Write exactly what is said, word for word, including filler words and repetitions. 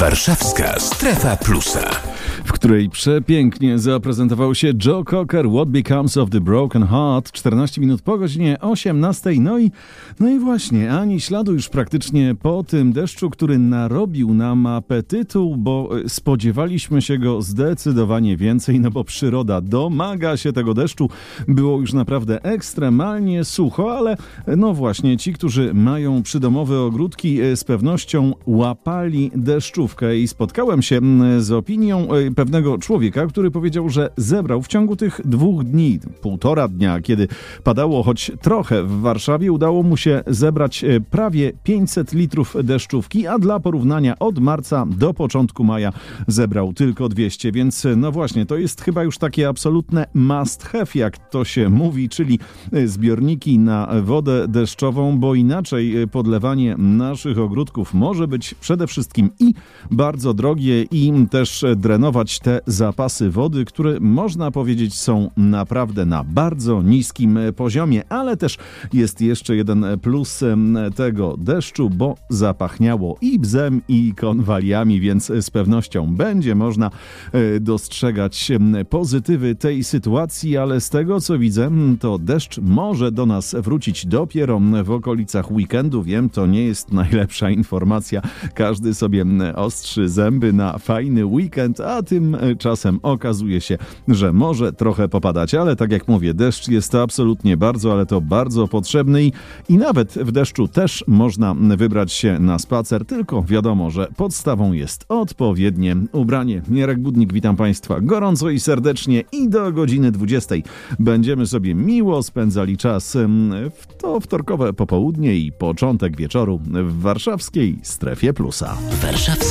Warszawska Strefa Plusa, w której przepięknie zaprezentował się Joe Cocker, What Becomes of the Broken Heart, czternaście minut po godzinie osiemnastej. No i, no i właśnie, ani śladu już praktycznie po tym deszczu, który narobił nam apetytu, bo spodziewaliśmy się go zdecydowanie więcej, no bo przyroda domaga się tego deszczu. Było już naprawdę ekstremalnie sucho, ale no właśnie, ci, którzy mają przydomowe ogródki, z pewnością łapali deszczówkę i spotkałem się z opinią pewnego człowieka, który powiedział, że zebrał w ciągu tych dwóch dni, półtora dnia, kiedy padało choć trochę w Warszawie, udało mu się zebrać prawie pięćset litrów deszczówki, a dla porównania od marca do początku maja zebrał tylko dwieście, więc no właśnie, to jest chyba już takie absolutne must have, jak to się mówi, czyli zbiorniki na wodę deszczową, bo inaczej podlewanie naszych ogródków może być przede wszystkim i bardzo drogie i też drenować te zapasy wody, które można powiedzieć są naprawdę na bardzo niskim poziomie, ale też jest jeszcze jeden plus tego deszczu, bo zapachniało i bzem, i konwaliami, więc z pewnością będzie można dostrzegać pozytywy tej sytuacji, ale z tego co widzę, to deszcz może do nas wrócić dopiero w okolicach weekendu. Wiem, to nie jest najlepsza informacja. Każdy sobie ostrzy zęby na fajny weekend, a tymczasem okazuje się, że może trochę popadać, ale tak jak mówię, deszcz jest absolutnie bardzo, ale to bardzo potrzebny i, i nawet w deszczu też można wybrać się na spacer, tylko wiadomo, że podstawą jest odpowiednie ubranie. Jarek Budnik, witam Państwa gorąco i serdecznie i do godziny dwudziestej będziemy sobie miło spędzali czas w to wtorkowe popołudnie i początek wieczoru w warszawskiej Strefie Plusa. Warszawska